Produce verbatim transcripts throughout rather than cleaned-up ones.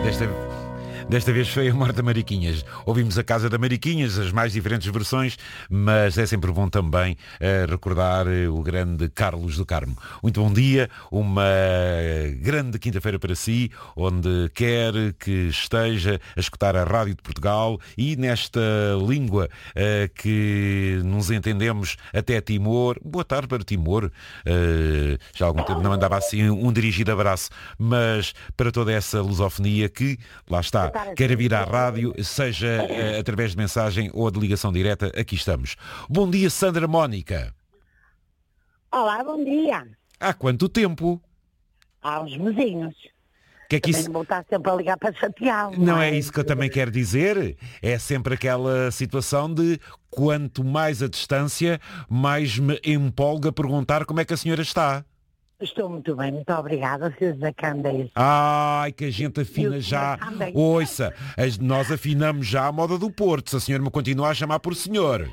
Desta, desta vez foi a Morta Mariquinhas. Ouvimos a Casa da Mariquinhas, as mais diferentes versões, mas é sempre bom também uh, recordar uh, o grande Carlos do Carmo. Muito bom dia, uma grande quinta-feira para si, onde quer que esteja a escutar a Rádio de Portugal e nesta língua uh, que nos entendemos até Timor. Boa tarde para Timor. Uh, já há algum tempo não andava assim um dirigido abraço, mas para toda essa lusofonia que, lá está, quer vir à rádio, seja uh, através de mensagem ou de ligação direta, aqui estamos. Bom dia, Sandra Mónica. Olá, bom dia. Há quanto tempo? Há uns mesinhos. Que é que Também isso... não vou estar sempre a ligar para chateá-lo. Não é isso que eu também quero dizer. É sempre aquela situação de quanto mais a distância, mais me empolga perguntar como é que a senhora está. Estou muito bem, muito obrigada, senhor José Candeias. Ai, que a gente afina já. Ouça, as- nós afinamos já a moda do Porto. Se a senhora me continua a chamar por senhor.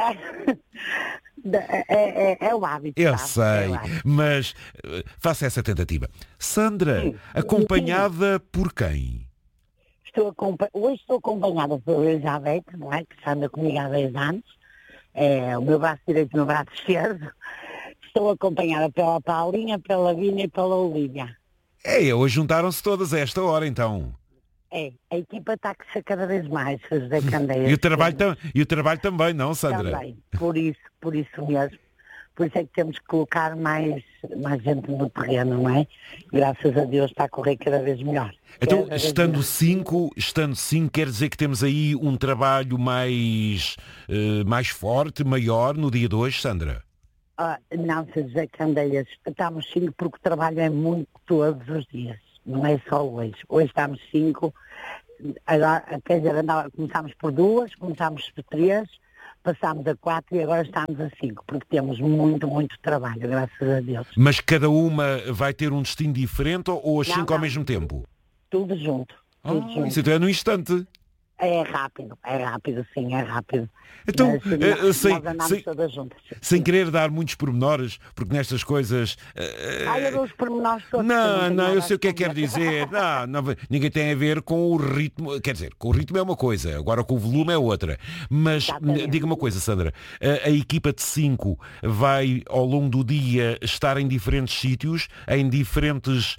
É, é, é o hábito. Eu sabe? É sei, o hábito. mas eh, faça essa tentativa. Sandra, Sim. acompanhada por quem? Estou acompa- Hoje estou acompanhada pela Elizabeth, não é? Que anda comigo há dez anos. É o meu braço direito e o meu braço esquerdo. Estou acompanhada pela Paulinha, pela Vina e pela Olívia. É, hoje juntaram-se todas a esta hora, então. É, a equipa está a crescer cada vez mais, senhor José Candeias. E o trabalho, tam- e o trabalho também, não, Sandra? Também, por isso, por isso mesmo. Por isso é que temos que colocar mais, mais gente no terreno, não é? Graças a Deus está a correr cada vez melhor. Então, Cada vez estando melhor. cinco, estando cinco, quer dizer que temos aí um trabalho mais, eh, mais forte, maior no dia de hoje, Sandra? Ah, não, senhor José Candeias, estamos cinco porque o trabalho é muito todos os dias. Não é só hoje. Hoje estamos cinco. Agora, quer dizer, andava- começámos por duas, começámos por três, passámos a quatro e agora estamos a cinco, porque temos muito, muito trabalho, graças a Deus. Mas cada uma vai ter um destino diferente ou, ou as Não, cinco ao não. mesmo tempo? Tudo junto. Tudo Ah, junto. isso então é no instante. É rápido, é rápido, sim, é rápido. Então, Mas, eh, nós, sem- nós andamos sem- todas juntas. Sem querer dar muitos pormenores, porque nestas coisas... eh, Ai, eu dou os pormenores todos. Não, tenho não, nada eu a sei o que é que quer esconder. dizer. Não, não, ninguém tem a ver com o ritmo. Quer dizer, com o ritmo é uma coisa, agora com o volume é outra. Mas Exatamente. diga uma coisa, Sandra, a, a equipa de cinco vai ao longo do dia estar em diferentes sítios, em diferentes,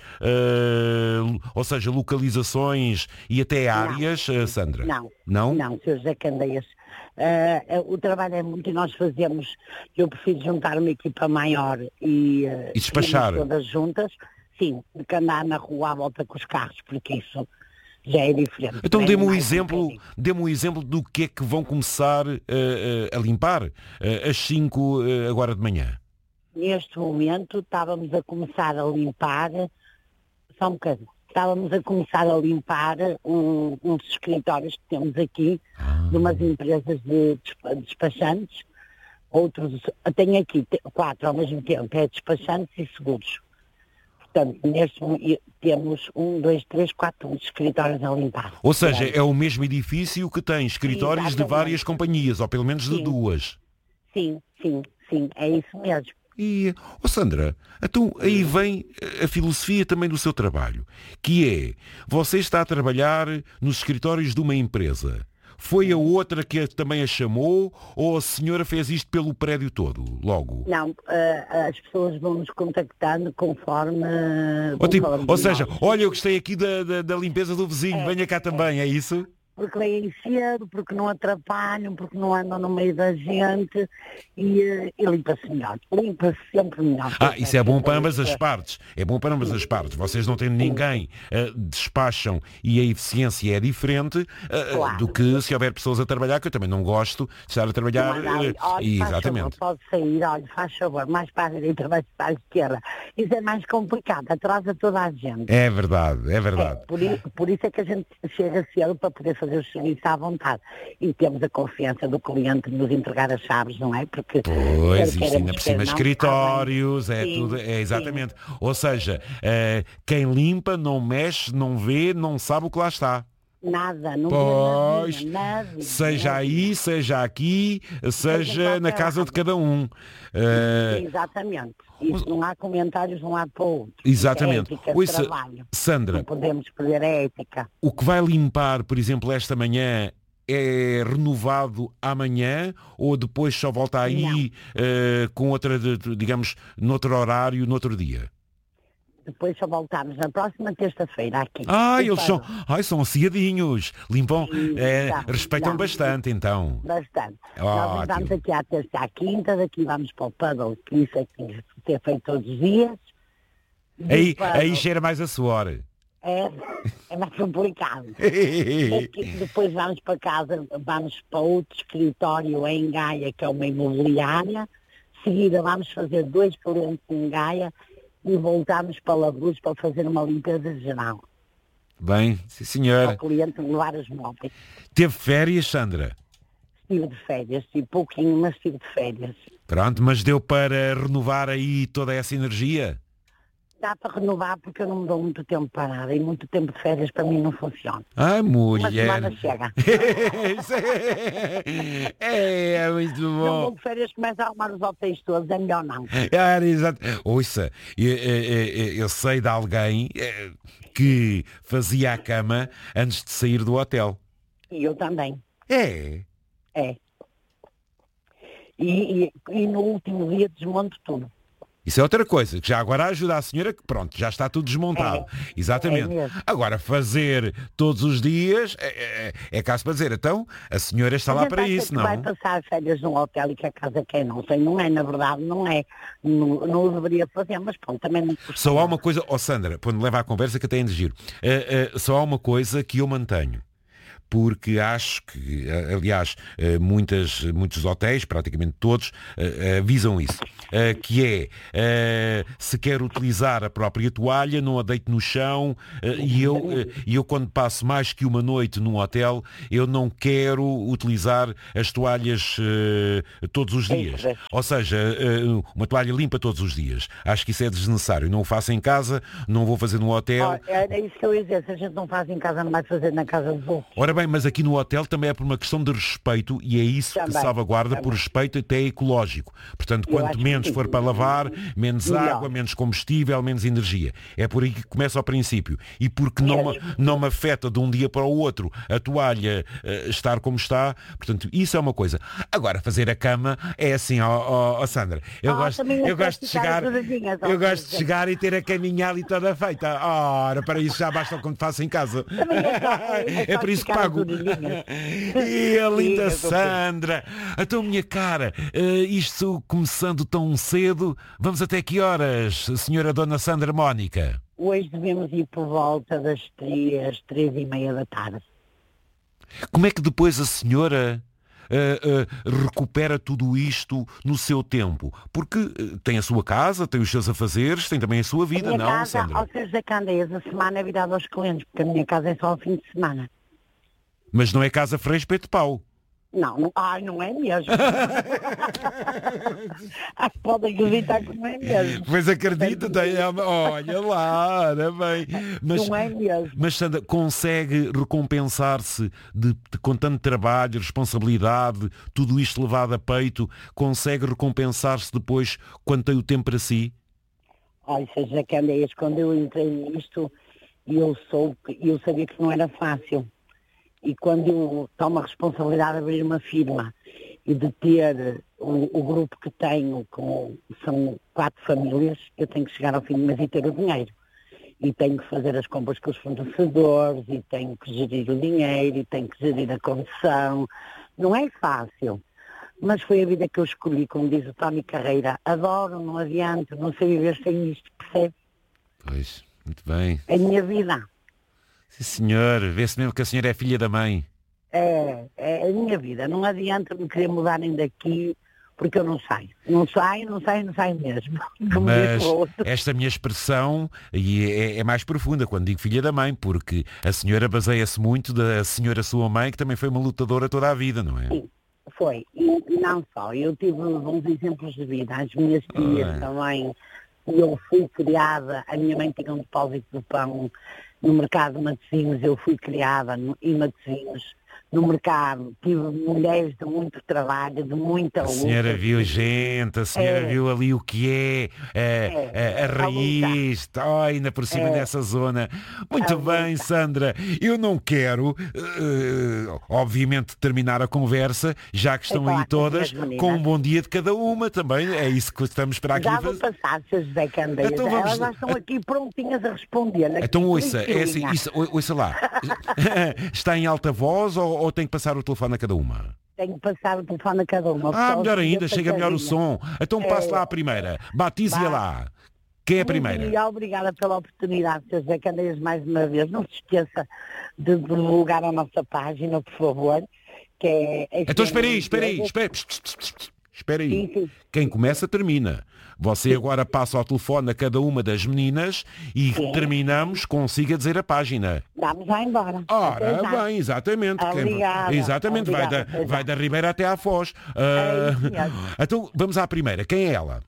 eh, ou seja, localizações e até áreas, eh, Sandra? Não, Não? não, senhor José Candeias. Ah, ah, o trabalho é muito e nós fazemos, eu prefiro juntar uma equipa maior e, ah, E despachar. irmos todas juntas, sim, do que andar na rua à volta com os carros, porque isso já é diferente. Então É dê-me um mais exemplo, bocadinho. dê-me um exemplo do que é que vão começar eh, eh, a limpar eh, às cinco eh, agora de manhã. Neste momento estávamos a começar a limpar, só um bocadinho, estávamos a começar a limpar um, uns escritórios que temos aqui, de umas empresas de despa- despachantes, outros, eu tenho aqui te- quatro ao mesmo tempo, é despachantes e seguros. Portanto, neste momento temos um, dois, três, quatro escritórios a limpar. Ou seja, é o mesmo edifício que tem escritórios de Exatamente. várias companhias, ou pelo menos de Sim. duas. Sim, sim, sim, é isso mesmo. E, oh Sandra, então aí vem a filosofia também do seu trabalho, que é, você está a trabalhar nos escritórios de uma empresa. Foi a outra que a- também a chamou ou a senhora fez isto pelo prédio todo, logo? Não, ah, as pessoas vão nos contactando conforme... Ou, tipo, conforme ou seja, nós. olha, eu gostei aqui da, da, da limpeza do vizinho, É, venha cá também, é isso? Porque vêm cedo, porque não atrapalham, porque não andam no meio da gente e, eh, e limpa-se melhor. Limpa-se sempre melhor. Ah, isso é bom para ambas as partes. É bom para ambas as partes. Vocês não têm ninguém, eh, despacham e a eficiência é diferente eh, Claro. do que se houver pessoas a trabalhar, que eu também não gosto de estar a trabalhar. Não, eh, olha, faz exatamente. favor, pode sair, olha, faz favor, mais para a direita, mais para a esquerda. Isso é mais complicado, atrasa toda a gente. É verdade, é É, verdade. por, i- por isso é que a gente chega cedo para poder fazer o serviço à vontade. E temos a confiança do cliente de nos entregar as chaves, não é? Porque Pois, quer isto ainda por queiramos, cima quer não, escritórios, é Sim, tudo, é sim. exatamente. Ou seja, eh, quem limpa não mexe, não vê, não sabe o que lá está. Nada, não Pois, vê nada, nada, seja nada. aí, seja aqui, seja Seja na qualquer casa lado. de cada um. Eh, Exatamente. Isso não há comentários de um lado para o outro. exatamente. É ética de Ouça, trabalho. Sandra, Não podemos perder a ética. o que vai limpar, por exemplo, esta manhã é renovado amanhã ou depois só volta aí eh, com outra, de- de- digamos, noutro horário, noutro dia? Depois só voltamos na próxima terça-feira aqui. Ah, O eles são, puddle. ai, são aciadinhos. Limpam, eh, Então, respeitam não, bastante, então. Bastante. Nós Ótimo. limpamos aqui à terça à quinta, daqui vamos para o puddle, que isso é que tem que ser feito todos os dias. Do Aí, puddle aí cheira mais a suor. É, é mais complicado. Daqui, depois vamos para casa, vamos para outro escritório em Gaia, que é uma imobiliária. De seguida vamos fazer dois clientes em Gaia e voltamos para Lavuz para fazer uma limpeza geral. Bem, sim Para senhora. o cliente levar os móveis. Teve férias, Sandra? Estive de férias, estive pouquinho, mas estive de férias. Pronto, mas deu para renovar aí toda essa energia? Dá para renovar porque eu não me dou muito tempo parada e muito tempo de férias para mim não funciona. Ai, Uma mulher. semana chega. Isso é, é muito Não bom. vou de férias, começo a arrumar os hotéis todos, é melhor não. Era exato. Ouça, eu, eu- eu sei de alguém eh, que fazia a cama antes de sair do hotel. E eu também. É. É. E, e, e no último dia desmonto tudo. Isso é outra coisa, que já agora ajuda a senhora que pronto, já está tudo desmontado. É, Exatamente. é mesmo. Agora, fazer todos os dias é, é, é caso para dizer, então a senhora está A lá gente para acha isso, que não? vai passar férias num hotel e que a casa quer não tem. Não é, na verdade, não é. Não, não o deveria fazer, mas pronto, também não custa Só há nada. uma coisa, ó Sandra, quando leva à conversa que até é de giro, Eh, eh, só há uma coisa que eu mantenho. Porque acho que, eh, aliás, eh, muitas, muitos hotéis, praticamente todos, eh, avisam isso. Eh, que é, eh, se quer utilizar a própria toalha, não a deite no chão. eh, E eu, eh, e eu, quando passo mais que uma noite num hotel, eu não quero utilizar as toalhas eh, todos os dias. Extra. Ou seja, eh, uma toalha limpa todos os dias. Acho que isso é desnecessário. Não o faço em casa, não vou fazer no hotel. Ó, era isso que eu ia dizer. Se a gente não faz em casa, não vai fazer na casa dos outros. Ora bem, mas aqui no hotel também é por uma questão de respeito e é isso que Também, salvaguarda por também. respeito até ecológico. Portanto, Eu quanto acho que menos sim. for para lavar, menos Melhor. água, menos combustível, menos energia. É por aí que começa ao princípio. E porque não, me- Mesmo. não me afeta de um dia para o outro a toalha eh, estar como está. Portanto, isso é uma coisa. Agora, fazer a cama é assim, ó, ó, ó, Sandra. Eu Ah, gosto, também eu eu gosto de quero ficar chegar, ajudadinha, só eu para gosto de dizer. chegar e ter a caminha ali toda feita. Ora, para isso já basta quando faço em casa. Também é só- é É só por isso que ficar pago. ajudadinha. E a linda Sim, eu tô Sandra. Então, minha cara, eh, isto começando tão cedo, vamos até que horas, senhora Dona Sandra Mónica? Hoje devemos ir por volta das três, três e meia da tarde. Como é que depois a senhora eh, eh, recupera tudo isto no seu tempo? Porque eh, tem a sua casa, tem os seus afazeres, tem também a sua A vida, minha não, casa, Sandra? ao seja da Candeias, a semana é virada aos clientes, porque a minha casa é só ao fim de semana. Mas não é casa Frei Espeto de Pau. Não, não, ai, não é mesmo. Ah, pode acreditar que não é mesmo. Pois acredito, tem, olha lá, ora bem. Mas, Não é mesmo. mas Sandra, consegue recompensar-se de, de- com tanto trabalho, responsabilidade, tudo isto levado a peito, consegue recompensar-se depois quando tem o tempo para si? Olha, seja Candeias, quando eu entrei nisto, eu soube, que- eu sabia que não era fácil. E quando eu tomo a responsabilidade de abrir uma firma e de ter o, o grupo que tenho, com, são quatro famílias, eu tenho que chegar ao fim do mês e ter o dinheiro. E tenho que fazer as compras com os fornecedores, e tenho que gerir o dinheiro, e tenho que gerir a condição. Não é fácil. Mas foi a vida que eu escolhi, como diz o Tony Carreira. Adoro, não adianto, não sei viver sem isto, percebe? Pois, muito bem. É a minha vida. Sim, senhor, vê-se mesmo que a senhora é filha da mãe. É, é a minha vida. Não adianta me querer mudarem daqui porque eu não saio. Não saio, não saio, não saio mesmo. De um dia Mas para o outro. esta minha expressão e é, é mais profunda quando digo filha da mãe, porque a senhora baseia-se muito da senhora sua mãe, que também foi uma lutadora toda a vida, não é? Sim, foi. E não só. Eu tive bons exemplos de vida. As minhas tias Ah. também. Eu fui criada, a minha mãe tinha um depósito do pão no mercado de Matosinhos, eu fui criada no, em Matosinhos, no mercado, tive mulheres de muito trabalho, de muita A luta. senhora viu gente, a senhora É. viu ali o que é, a, É, a, a a raiz, oh, ainda por cima É. dessa zona. Muito A bem, luta. Sandra. Eu não quero, eh, obviamente, terminar a conversa, já que estão falar aí com as todas, minhas meninas. com um bom dia de cada uma também. É isso que estamos para aqui Já a vou fazer. passar, Sr. José Candeias. Então vamos- Elas já estão aqui prontinhas a responder. Aqui, Então ouça, tudo em é assim, filinha. isso, ou- ouça lá. Está em alta voz ou, ou tem que passar o telefone a cada uma? Tenho que passar o telefone a cada uma. Ah, porque melhor elas ainda, ficam chega melhor o sentadinhas. som. Então passe lá a primeira. Batize-a Vá. lá. Quem é a primeira? E obrigada pela oportunidade, Sr. José Candeias, mais uma vez. Não se esqueça de divulgar a nossa página, por favor. Que é Então espera aí, espera aí, espera, espera aí. Sim, sim. Quem começa, termina. Você agora passa ao telefone a cada uma das meninas e Sim. terminamos, consiga dizer a página. Vamos já embora. Até Ora, já. bem, exatamente. Quem- Obrigada, exatamente, vai, obrigada, da, até já. vai da Ribeira até à Foz. Ah, É isso mesmo. então vamos à primeira. Quem é ela?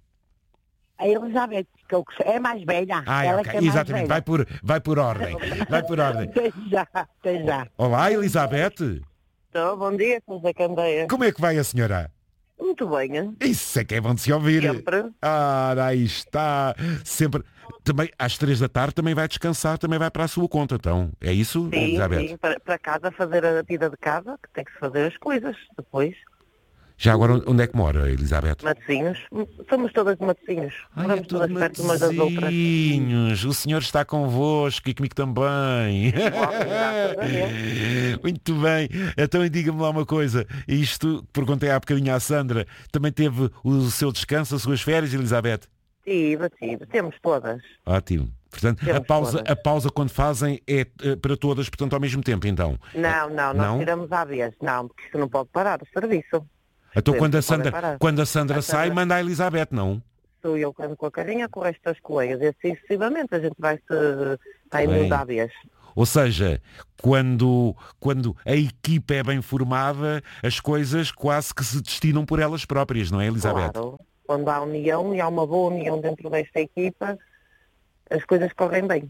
A Elizabeth, que eu gosto- é mais velha. Ah, Ela ok. que é mais Exatamente, velha. vai por, vai por ordem. Vai por ordem. Até já, até já. Olá, Elizabeth. Estou, bom dia, José Candeia. Como é que vai a senhora? Muito bem, hein? Isso é que é bom de se ouvir. Sempre. Ah, aí está. Sempre. Também, às três da tarde, também vai descansar, também vai para a sua conta, então. É isso, Sim, Elizabeth? sim, para, para casa fazer a vida de casa, que tem que se fazer as coisas depois. Já agora, onde é que mora, Elizabeth? Matosinhos, somos todas de Matosinhos. Ai, é Moramos tudo todas perto umas das outras. Matosinhos. O senhor está convosco e comigo também. graças a Deus. Muito bem. Então diga-me lá uma coisa. Isto, perguntei há bocadinho à Sandra, também teve o seu descanso, as suas férias, Elizabeth? Tive, tive, temos todas. Ótimo. Portanto, a Temos pausa, todas. a pausa quando fazem é eh, para todas, portanto, ao mesmo tempo, então. Não, não, nós Não? tiramos à vez. Não, porque isso não pode parar o serviço. Então Sim, quando a não podem Sandra, parar. quando a Sandra A sai, Sandra- manda a Elizabeth, não? Sou eu que ando com a carinha, com o resto das colegas. E assim sucessivamente a gente vai-se vai Bem. indo à vez. Ou seja, quando, quando a equipa é bem formada, as coisas quase que se destinam por elas próprias, não é, Elizabeth? Claro, quando há união e há uma boa união dentro desta equipa, as coisas correm bem.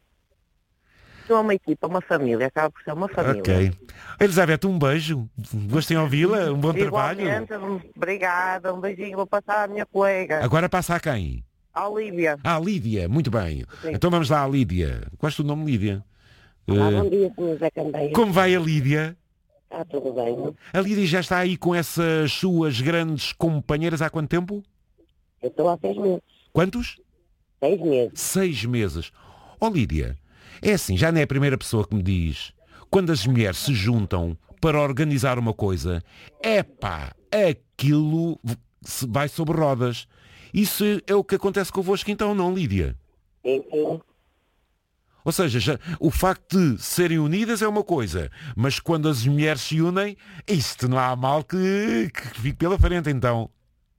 Não é uma equipa, é uma família, acaba por ser uma família. Ok. Elizabeth, um beijo. Gostem de ouvi-la, um bom trabalho. Igualmente, obrigada, um beijinho, vou passar à minha colega, Agora passa a quem? à Lívia. Ah, Lídia, muito bem. Sim. Então vamos lá à Lídia. Gosto do nome Lídia. Olá, Eh, bom dia, senhor José Candeias. como vai a Lídia? Está tudo bem? A Lídia já está aí com essas suas grandes companheiras há quanto tempo? Eu estou há seis meses. Quantos? Seis meses. Seis meses. Ó Lídia, é assim, já não é a primeira pessoa que me diz. Quando as mulheres se juntam para organizar uma coisa, epá, aquilo se vai sobre rodas. Isso é o que acontece convosco então, não, Lídia? Sim, sim. Ou seja, já, o facto de serem unidas é uma coisa, mas quando as mulheres se unem, isto não há mal que, que fique pela frente, então.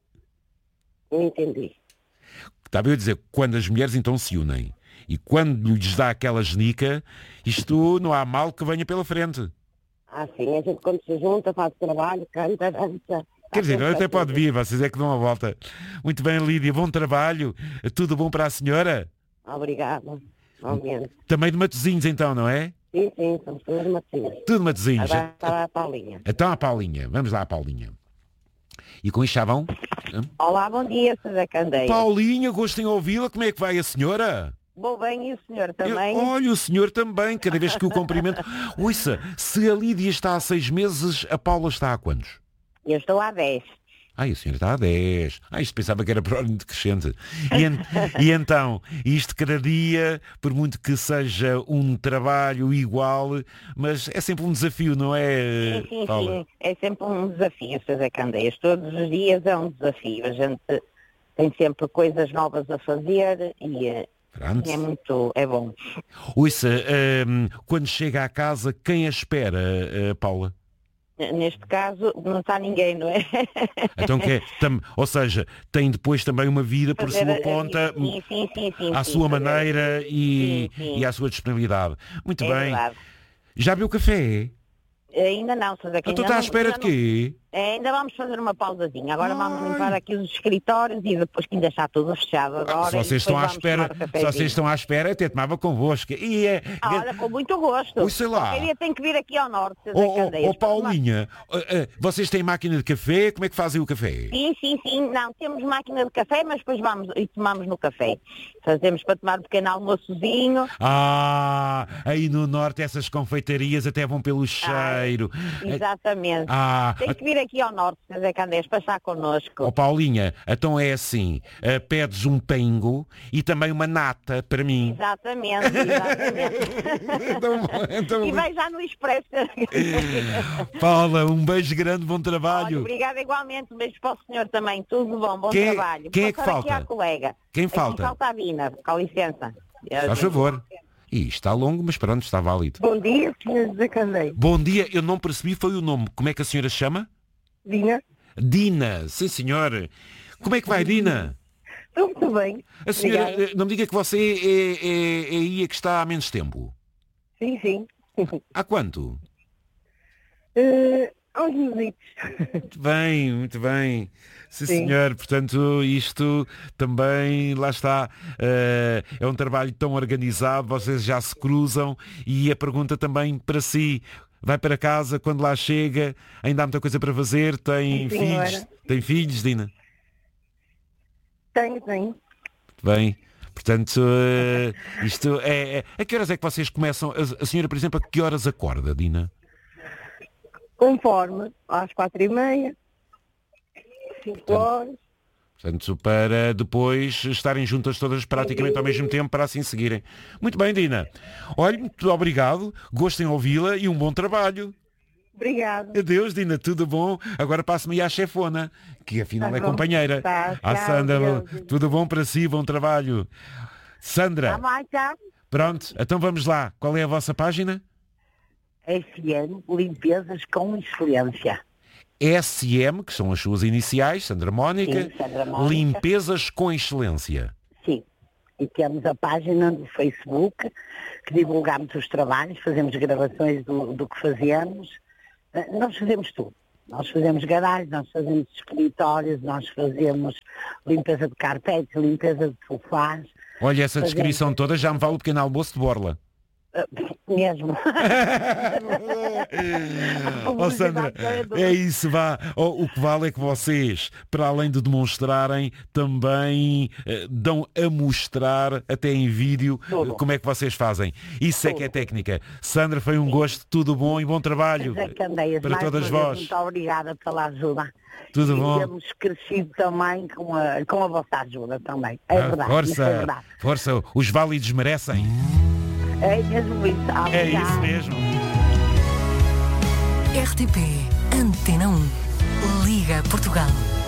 Não entendi. Estava eu a dizer, quando as mulheres então se unem e quando lhes dá aquela genica, isto não há mal que venha pela frente. Ah, sim, a gente quando se junta, faz trabalho, canta, dança. Quer dizer, até pode vir, vocês é que dão a volta. Muito bem, Lídia, bom trabalho. Tudo bom para a senhora? Obrigada. Realmente. Também de Matosinhos então, não é? Sim, sim, somos todas matinhas. Tudo Matosinhos. Agora está a Paulinha. Então a Paulinha, vamos lá, Paulinha. E com isto já vão? Olá, bom dia, senhor José Candeias. Paulinha, gosto em ouvi-la, como é que vai a senhora? Vou bem e o senhor Eu- também? olha, o senhor também, cada vez que o cumprimento. Ouça, se a Lídia está há seis meses, a Paula está há quantos? Eu estou há dez. Ai, a senhora está a dez. Ah, isto pensava que era por ordem decrescente. E, en- e então, isto cada dia, por muito que seja um trabalho igual, mas é sempre um desafio, não é, Sim, sim, Paula? sim. É sempre um desafio, senhor José Candeias. Todos os dias é um desafio. A gente tem sempre coisas novas a fazer e eh, Pronto. é muito, é bom. Ouça, hum, quando chega à casa, quem a espera, eh, Paula? Neste caso, não está ninguém, não é? Então que é, tam- ou seja, tem depois também uma vida por Fazer, sua eh, conta, Sim, sim, sim, sim. à sim, sua fazer. maneira e, Sim, sim. e à sua disponibilidade. Muito É bem. verdade. Já viu café? Ainda não, senhor José Então Candeias. está à Não- espera de ainda não- quê? É, ainda vamos fazer uma pausazinha. Agora vamos limpar aqui os escritórios e depois que ainda está tudo fechado agora. Se vocês estão à espera, se vocês estão à espera, até tomava convosco. E é... Ah, olha, com muito gosto. Ui, sei lá. Qualquer dia tem que vir aqui ao norte. Ô, oh, oh, Paulinha, uh, uh, vocês têm máquina de café? Como é que fazem o café? Sim, sim, sim. Não, temos máquina de café, mas depois vamos e tomamos no café. Fazemos para tomar um pequeno almoçozinho. Ah, aí no norte essas confeitarias até vão pelo cheiro. Ah, exatamente. Ah, tem que vir aqui ao norte, Zé Candeias, passar connosco. Oh, Paulinha, então é assim, uh, pedes um pengo e também uma nata para mim. Exatamente, exatamente. então, então... E vai já no Expresso. Paula, um beijo grande, bom trabalho. Olha, obrigada igualmente, um beijo para o senhor também, tudo bom, bom quem, trabalho. Quem Vou é que falta? falta? Aqui à colega. Quem aqui falta? Falta a Vina, com licença. Faz favor. Ih, está longo, mas pronto, está válido. Bom dia, senhor Zé Candeias. Bom dia, eu não percebi, foi o nome. Como é que a senhora se chama? Dina. Dina, sim senhor. Como é que vai, Dina? Estou muito bem. A senhora, Obrigada. não me diga que você é, é, é aí a que está há menos tempo. Sim, sim. Há quanto? Uh, há uns minutos. Muito bem, muito bem. Sim, Sim. senhor. Portanto, isto também, lá está, uh, é um trabalho tão organizado, vocês já se cruzam e a pergunta também para si. Vai para casa, quando lá chega, ainda há muita coisa para fazer, tem Sim, filhos. senhora. Tem filhos, Dina? Tenho, tenho. Muito bem. Portanto, uh, isto é, é... A que horas é que vocês começam? A, a senhora, por exemplo, a que horas acorda, Dina? Conforme, às quatro e meia, cinco horas. Portanto, para depois estarem juntas todas praticamente ao mesmo tempo para assim seguirem. Muito bem, Dina. Olha, muito obrigado, gostem de ouvi-la e um bom trabalho. Obrigada. Adeus, Dina, tudo bom? Agora passo-me à chefona, que afinal Tá é bom. companheira. Tá, À tchau, Sandra, adeus. tudo bom para si, bom trabalho. Sandra, Tá bem, tá? pronto, então vamos lá. Qual é a vossa página? S N, limpezas com excelência. S M, que são as suas iniciais, Sandra Mónica, Sim, Sandra Mónica. Limpezas com Excelência. Sim. E temos a página no Facebook, que divulgamos os trabalhos, fazemos gravações do, do que fazemos. Eh, Nós fazemos tudo. Nós fazemos garagens, nós fazemos escritórios, nós fazemos limpeza de carpetes, limpeza de sofás. Olha, essa Fazemos. descrição toda já me vale o pequeno almoço de borla. Eh, Mesmo. Ó Sandra, é isso, vá. Oh, o que vale é que vocês, para além de demonstrarem, também eh, dão a mostrar, até em vídeo, Tudo. eh, como é que vocês fazem. Isso é que é técnica. Sandra, foi um gosto, tudo bom e bom trabalho Zé Candeias, para mais todas uma vez, vós. muito obrigada pela ajuda. Tudo e bom? temos crescido também com a, com a vossa ajuda também. É Ah, verdade. força, Isso é verdade. força, os válidos merecem. É mesmo isso. Obrigada. É isso mesmo. R T P Antena um. Liga Portugal.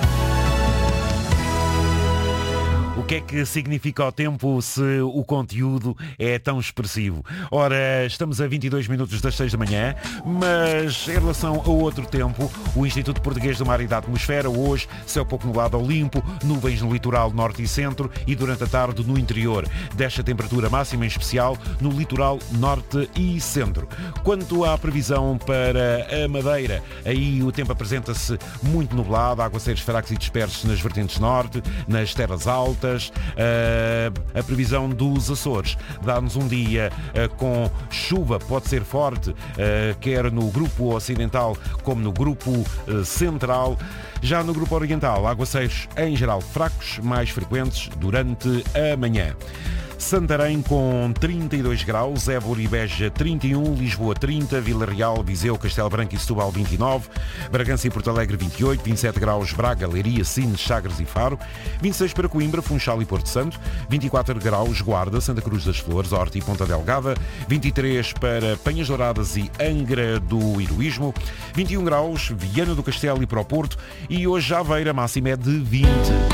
O que é que significa o tempo se o conteúdo é tão expressivo? Ora, estamos a vinte e dois minutos das seis da manhã, mas em relação ao outro tempo, o Instituto Português do Mar e da Atmosfera, hoje, céu pouco nublado ao limpo, nuvens no litoral norte e centro e durante a tarde no interior. Desta temperatura máxima em especial no litoral norte e centro. Quanto à previsão para a Madeira, aí o tempo apresenta-se muito nublado, aguaceiros fracos e dispersos nas vertentes norte, nas terras altas. Uh, a previsão dos Açores dá-nos um dia uh, com chuva, pode ser forte, uh, quer no grupo ocidental como no grupo uh, central. Já no grupo oriental, aguaceiros em geral fracos, mais frequentes durante a manhã. Santarém com trinta e dois graus, Évora e Beja trinta e um, Lisboa trinta, Vila Real, Viseu, Castelo Branco e Setúbal vinte e nove, Bragança e Porto Alegre vinte e oito, vinte e sete graus Braga, Leiria, Sines, Sagres e Faro, vinte e seis para Coimbra, Funchal e Porto Santo, vinte e quatro graus Guarda, Santa Cruz das Flores, Horta e Ponta Delgada, vinte e três para Penhas Douradas e Angra do Heroísmo, vinte e um graus Viana do Castelo e para o Porto e hoje Aveira, máxima é de vinte.